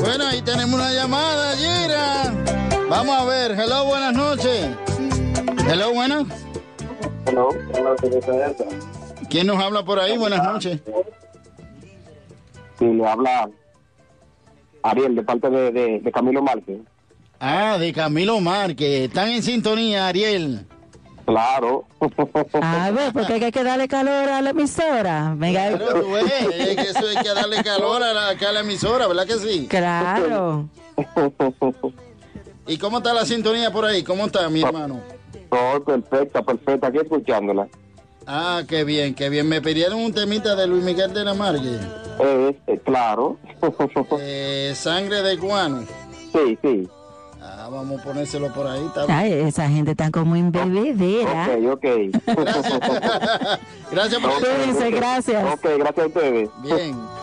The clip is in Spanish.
Bueno, ahí tenemos una llamada, Gira. Vamos a ver. Hello, buenas noches. Hello, buenas. Hello. ¿Quién nos habla por ahí? Buenas noches. Sí, le habla Ariel, de parte de Camilo Márquez. Ah, de Camilo Márquez. ¿Están en sintonía, Ariel? Claro. A ver, porque hay que darle calor a la emisora. Venga. Claro, tú ves, es que eso hay que darle calor acá a la emisora, ¿verdad que sí? Claro. ¿Y cómo está la sintonía por ahí? ¿Cómo está, mi hermano? Todo perfecta, aquí escuchándola. Ah, qué bien, qué bien. Me pidieron un temita de Luis Miguel de la Margue. Claro. Sangre de guano. Sí, sí. Ah, vamos a ponérselo por ahí. Ay, esa gente está como en bebedera. Ok. Gracias por Cuídense, gracias. Ok, gracias a ustedes. Bien.